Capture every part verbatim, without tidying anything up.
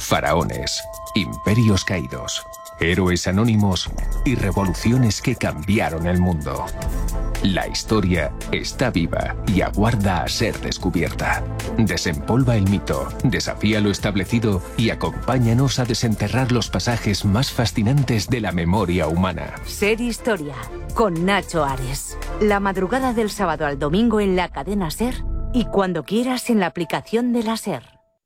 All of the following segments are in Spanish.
Faraones, imperios caídos, héroes anónimos y revoluciones que cambiaron el mundo. La historia está viva y aguarda a ser descubierta. Desempolva el mito, desafía lo establecido y acompáñanos a desenterrar los pasajes más fascinantes de la memoria humana. Ser Historia, con Nacho Ares. La madrugada del sábado al domingo en la cadena SER y cuando quieras en la aplicación de la SER.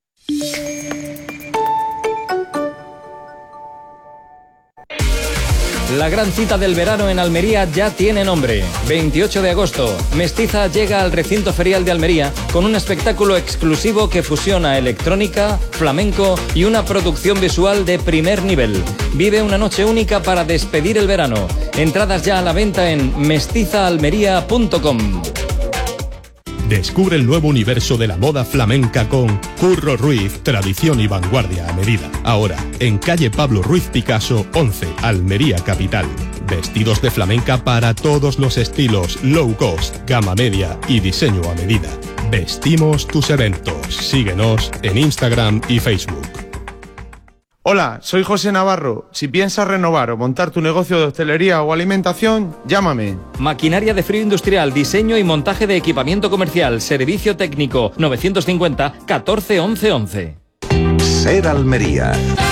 La gran cita del verano en Almería ya tiene nombre. veintiocho de agosto, Mestiza llega al recinto ferial de Almería con un espectáculo exclusivo que fusiona electrónica, flamenco y una producción visual de primer nivel. Vive una noche única para despedir el verano. Entradas ya a la venta en mestiza almería punto com. Descubre el nuevo universo de la moda flamenca con Curro Ruiz, tradición y vanguardia a medida. Ahora, en calle Pablo Ruiz Picasso, once, Almería Capital. Vestidos de flamenca para todos los estilos, low cost, gama media y diseño a medida. Vestimos tus eventos. Síguenos en Instagram y Facebook. Hola, soy José Navarro. Si piensas renovar o montar tu negocio de hostelería o alimentación, llámame. Maquinaria de frío industrial, diseño y montaje de equipamiento comercial, servicio técnico, novecientos cincuenta catorce once once. Ser Almería.